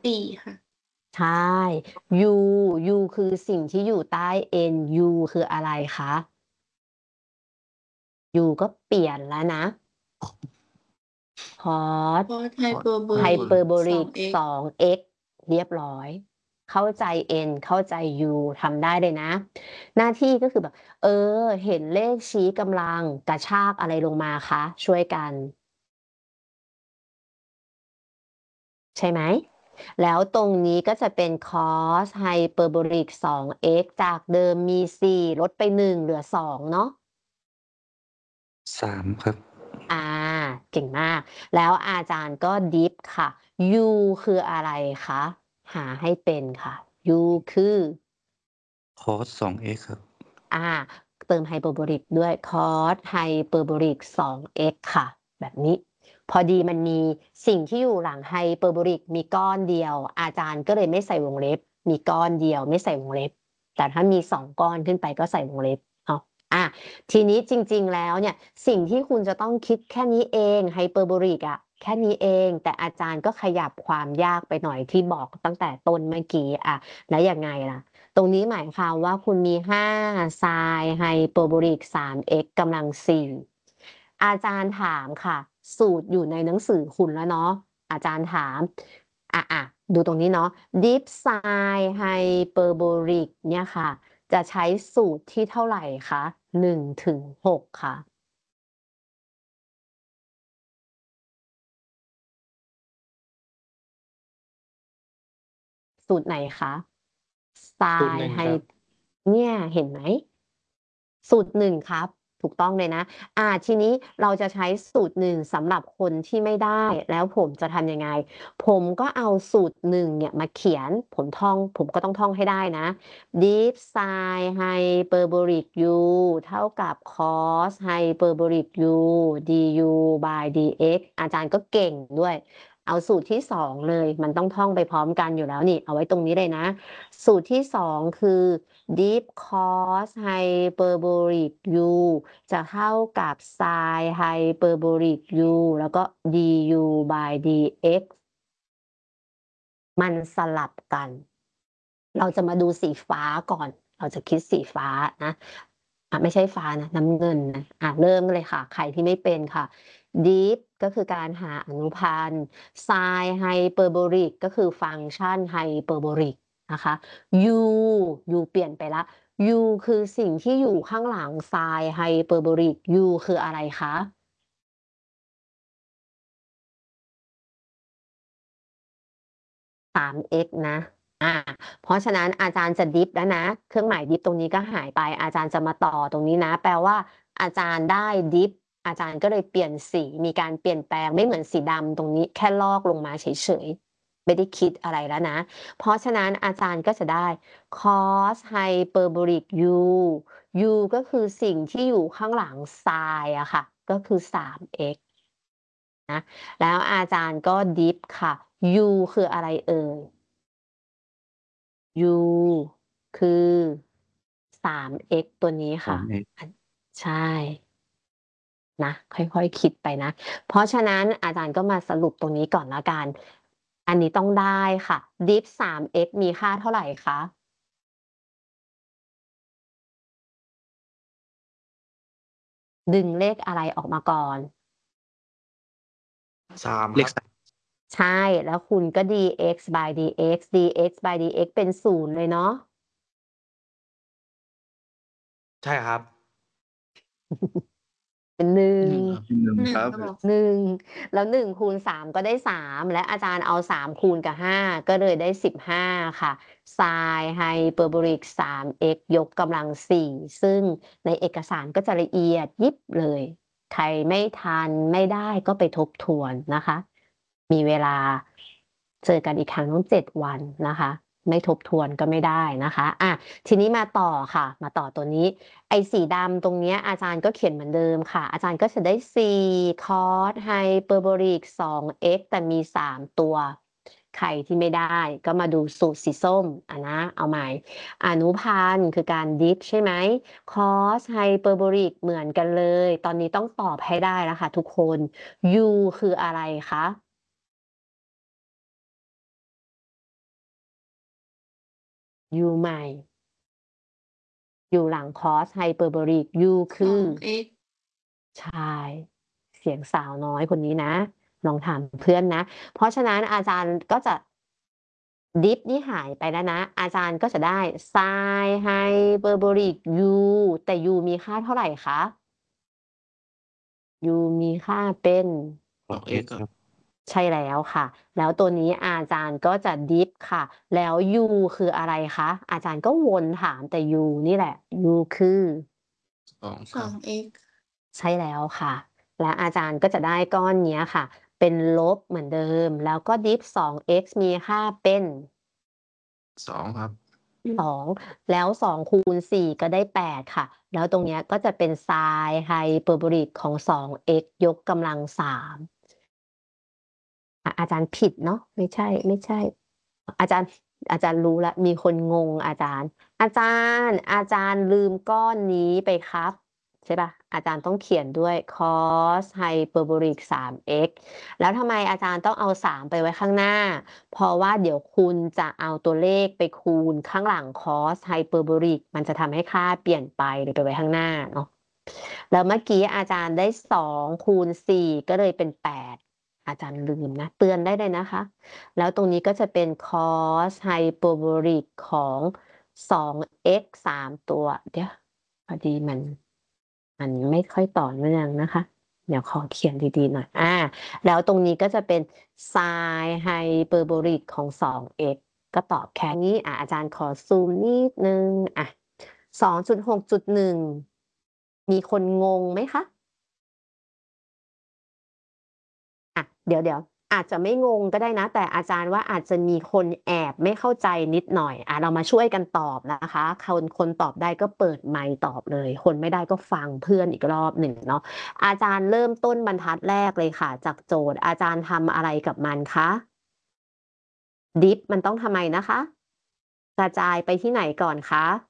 4ค่ะใช่ u u คือสิ่งที่อยู่ใต้ n u คืออะไรคะ u ก็เปลี่ยนแล้วนะ cos cos ไฮเปอร์โบลิก 2x 2x เรียบร้อย เข้าใจ n เข้าใจ u ทำได้เลยนะ หน้าที่ก็คือแบบ เห็นเลขชี้กำลังกระชากอะไรลงมาคะ ช่วยกัน ใช่ไหม แล้วตรงนี้ก็จะเป็น cos ไฮเปอร์โบลิก 2x จากเดิมมี 4 ลดไป 1 เหลือ 2 เนาะ 3 ครับเก่งมาก แล้วอาจารย์ก็ดิฟค่ะ u คืออะไรคะ หาให้เป็นค่ะ u คือ cos 2x ครับเติมไฮเปอร์โบลิกด้วย cos ไฮเปอร์โบลิก 2x ค่ะ แบบนี้ พอดีมันมีสิ่งที่อยู่หลังไฮเปอร์โบลิกมีก้อนเดียว อาจารย์ก็เลยไม่ใส่วงเล็บ มีก้อนเดียวไม่ใส่วงเล็บ แต่ถ้ามี 2 ก้อนขึ้นไปก็ใส่วงเล็บเนาะ ทีนี้จริงๆแล้วเนี่ย สิ่งที่คุณจะต้องคิดแค่นี้เองไฮเปอร์โบลิกอะแค่นี้เอง แต่อาจารย์ก็ขยับความยากไปหน่อยที่บอกตั้งแต่ต้นเมื่อกี้แล้วยังไงล่ะ ตรงนี้หมายความว่าคุณมี 5 sin ไฮเปอร์โบลิก 3x กำลัง 4 อาจารย์ถามค่ะ สูตรอยู่ในหนังสือคุณแล้วเนาะ อาจารย์ถาม ดูตรงนี้เนาะ dip sin ไฮเปอร์โบลิกเนี่ยค่ะ จะใช้สูตรที่เท่าไหร่คะ 1-6 ค่ะ สูตรไหนคะสูตร sin 1 ไฮครับเนี่ยเห็นไหม สูตร 1 ครับ ถูกต้องเลยนะ ทีนี้เราจะใช้สูตร 1 สำหรับคนที่ไม่ได้ แล้วผมจะทำยังไง ผมก็เอาสูตร 1 เนี่ยมาเขียน ผมก็ต้องท่องให้ได้นะ dip sin ไฮเปอร์โบลิก u เท่ากับ cos ไฮเปอร์โบลิก u du by dx อาจารย์ก็เก่งด้วย เอาสูตรที่ 2 เลย มันต้องท่องไปพร้อมกันอยู่แล้วนี่ เอาไว้ตรงนี้เลยนะ สูตรที่ 2 คือ dip cos ไฮเปอร์โบลิก u จะเท่ากับ sin ไฮเปอร์โบลิก u แล้วก็ du by dx มันสลับกัน เราจะมาดูสีฟ้าก่อน เราจะคิดสีฟ้านะ ไม่ใช่ฟ้านะ น้ำเงินนะ เริ่มเลยค่ะ ใครที่ไม่เป็นค่ะ dip ก็คือการหาอนุพันธ์ sin ไฮเปอร์โบลิกก็คือฟังก์ชันไฮเปอร์โบลิกนะคะ u เปลี่ยนไปแล้ว u คือสิ่งที่อยู่ข้างหลัง sin ไฮเปอร์โบลิก u คืออะไรคะ 3x นะ เพราะฉะนั้นอาจารย์จะดิฟแล้วนะ เครื่องหมายดิฟตรงนี้ก็หายไป อาจารย์จะมาต่อตรงนี้นะ แปลว่าอาจารย์ได้ดิฟ อาจารย์ก็เลยเปลี่ยนสี มีการเปลี่ยนแปลงไม่เหมือนสีดำตรงนี้แค่ลอกลงมาเฉยๆ ไม่ได้คิดอะไรแล้วนะ เพราะฉะนั้นอาจารย์ก็จะได้ cos ไฮเปอร์โบลิก u u ก็คือสิ่งที่อยู่ข้างหลัง sin อะค่ะ ก็คือ 3x นะ แล้วอาจารย์ก็ดิฟค่ะ u คืออะไรเอ่ย u คือ 3x ตัวนี้ค่ะ 3x ใช่ นะ ค่อยๆคิดไปนะ เพราะฉะนั้นอาจารย์ก็มาสรุปตรงนี้ก่อนแล้วกัน อันนี้ต้องได้ค่ะ diff 3x มีค่าเท่าไรคะ ดึงเลขอะไรออกมาก่อน 3 เลคขรับใช่ แล้วคุณก็ dx by dx dx by dx เป็น 0 เลยเนาะใช่ครับเป็น 1 1 ครับก็บอก 1 แล้ว 1 คูณ 3 ก็ได้ 3 และอาจารย์เอา 3 คูณกับ 5 ก็เลยได้ 15 ค่ะ sin ไฮเปอร์โบลิก 3x ยกกำลัง 4 ซึ่งในเอกสารก็จะละเอียดยิบเลย ใครไม่ทันไม่ได้ก็ไปทบทวนนะคะ มีเวลาเจอกันอีกครั้งต้อง 7 วันนะคะ ไม่ทบทวนก็ไม่ได้นะคะ ทีนี้มาต่อค่ะ มาต่อตัวนี้ ไอ้สีดำตรงเนี้ยอาจารย์ก็เขียนเหมือนเดิมค่ะ อาจารย์ก็จะได้ 4 cos ไฮเปอร์โบลิก 2x แต่มี 3 ตัว ใครที่ไม่ได้ก็มาดูสูตรสีส้มนะ เอาใหม่ อนุพันธ์คือการดิฟใช่ไหม cos ไฮเปอร์โบลิกเหมือนกันเลย ตอนนี้ต้องตอบให้ได้แล้วค่ะทุกคน u คืออะไรคะ u ใหม่ อยู่หลัง cos ไฮเปอร์โบลิก u คือ 2x ใช่ เสียงสาวน้อยคนนี้นะ ลองถามเพื่อนนะ เพราะฉะนั้นอาจารย์ก็จะดิฟนี่หายไปแล้วนะ อาจารย์ก็จะได้ sin ไฮเปอร์โบลิก u แต่ u มีค่าเท่าไหร่คะ u มีค่าเป็น 2x ครับใช่แล้วค่ะ แล้วตัวนี้อาจารย์ก็จะดิฟค่ะ แล้ว u คืออะไรคะ อาจารย์ก็วนถามแต่ u นี่แหละ u คือ 2 ครับ 2x ใช่แล้วค่ะ และอาจารย์ก็จะได้ก้อนเนี้ยค่ะ เป็นลบเหมือนเดิม แล้วก็ดิฟ 2x มีค่าเป็น 2 ครับ 2 แล้ว 2 คูณ 4 ก็ได้ 8 ค่ะ แล้วตรงเนี้ยก็จะเป็น sin ไฮเปอร์โบลิกของ 2x ยกกำลัง 3 อาจารย์ผิดเนาะ ไม่ใช่ อาจารย์รู้แล้ว มีคนงงอาจารย์ อาจารย์ลืมก้อนนี้ไปครับ ใช่เปล่า อาจารย์ต้องเขียนด้วย cos ไฮเปอร์โบลิก 3x แล้วทำไมอาจารย์ต้องเอา 3 ไปไว้ข้างหน้า เพราะว่าเดี๋ยวคุณจะเอาตัวเลขไปคูณข้างหลัง cos ไฮเปอร์โบลิก มันจะทำให้ค่าเปลี่ยนไปเลยไปไว้ข้างหน้าเนาะ แล้วเมื่อกี้อาจารย์ได้ 2 คูณ 4 ก็เลยเป็น 8 อาจารย์ลืมนะ เตือนได้เลยนะคะ แล้วตรงนี้ก็จะเป็น cos ไฮเปอร์โบลิกของ 2x 3 ตัว เดี๋ยว พอดีมันไม่ค่อยต่อเนื่องนะคะ เดี๋ยวขอเขียนดีๆหน่อย แล้วตรงนี้ก็จะเป็น sin ไฮเปอร์โบลิกของ 2x ก็ตอบแค่นี้ อาจารย์ขอซูมนิดนึง 2.6.1 มีคนงงไหมคะ เดี๋ยวอาจจะไม่งงก็ได้นะ แต่อาจารย์ว่าอาจจะมีคนแอบไม่เข้าใจนิดหน่อย เรามาช่วยกันตอบนะคะ คนตอบได้ก็เปิดไมค์ตอบเลย คนไม่ได้ก็ฟังเพื่อนอีกรอบหนึ่งเนาะ อาจารย์เริ่มต้นบรรทัดแรกเลยค่ะ จากโจทย์อาจารย์ทำอะไรกับมันคะ ดิฟมันต้องทำไมนะคะ กระจายไปที่ไหนก่อนคะ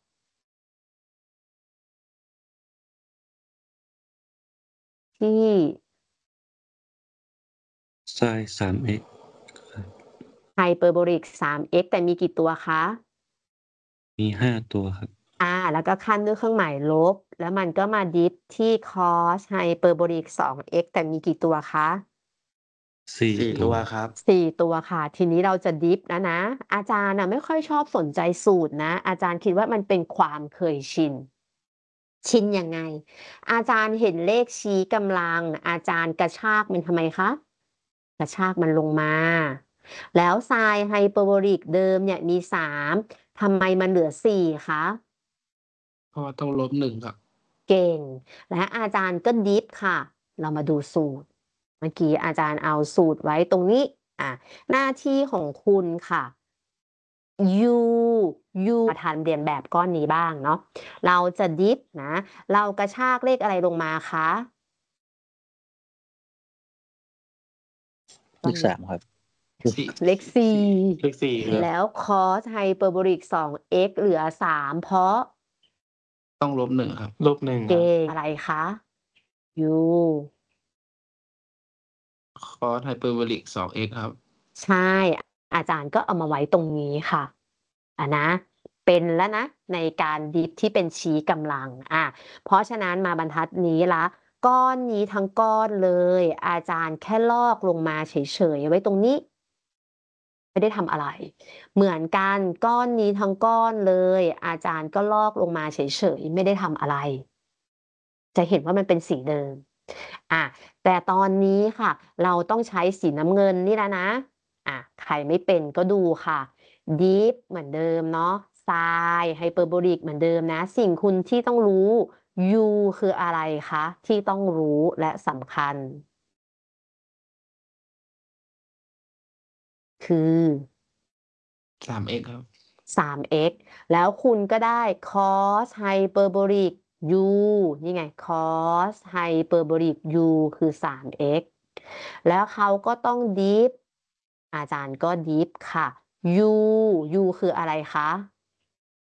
ที่ sin 3x ครับไฮเปอร์โบลิก 3x แต่มีกี่ตัวคะมี 5 ตัวครับแล้วก็ขั้นด้วยเครื่องหมายลบ แล้วมันก็มาดิฟที่ cos ไฮเปอร์โบลิก 2x แต่มีกี่ตัวคะ 4 4 ตัตัว วครับ 4 ตัวค่ะ ทีนี้เราจะดิฟแล้วนะ อาจารย์ไม่ค่อยชอบสนใจสูตรนะ อาจารย์คิดว่ามันเป็นความเคยชิน ชินยังไง อาจารย์เห็นเลขชี้กำลัง อาจารย์กระชากมันทำไมคะ กระชากมันลงมา แล้ว sin ไฮเปอร์โบลิกเดิมเนี่ยมี 3 ทำไมมันเหลือ 4 คะเพราะว่าต้องลบ 1 ครับเก่ง และอาจารย์ก็ดิฟค่ะ เรามาดูสูตร เมื่อกี้อาจารย์เอาสูตรไว้ตรงนี้ หน้าที่ของคุณค่ะ u มาทันเรียนแบบก้อนนี้บ้างเนาะ เราจะดิฟนะ เรากระชากเลขอะไรลงมาคะเลข 3 ครับเลขเลข 4 ครับแล้ว cos ไฮเปอร์โบลิก 2x เหลือ 3 เพราะต้องลบ 1 ครับลบ 1 คเกรับณฑ์อะไรคะ u cos ไฮเปอร์โบลิก 2x ครับใช่ อาจารย์ก็เอามาไว้ตรงนี้ค่ะ นะ เป็นแล้วนะ ในการดิฟที่เป็นชี้กำลัง เพราะฉะนั้นมาบรรทัดนี้ละก้อนนี้ทั้งก้อนเลย อาจารย์แค่ลอกลงมาเฉยๆไว้ตรงนี้ ไม่ได้ทำอะไร เหมือนกันก้อนนี้ทั้งก้อนเลย อาจารย์ก็ลอกลงมาเฉยๆไม่ได้ทำอะไร จะเห็นว่ามันเป็นสีเดิม แต่ตอนนี้ค่ะ เราต้องใช้สีน้ำเงินนี่แล้วนะ ใครไม่เป็นก็ดูค่ะ ดิฟเหมือนเดิมเนาะ sin ไฮเปอร์โบลิกเหมือนเดิมนะ สิ่งคุณที่ต้องรู้ u คืออะไรคะที่ต้องรู้และสำคัญ คือ 3x ครับ 3x แล้วคุณก็ได้ cos ไฮเปอร์โบลิก u นี่ไง cos ไฮเปอร์โบลิก u คือ 3x แล้วเขาก็ต้องดิฟ อาจารย์ก็ดิฟค่ะ u คืออะไรคะ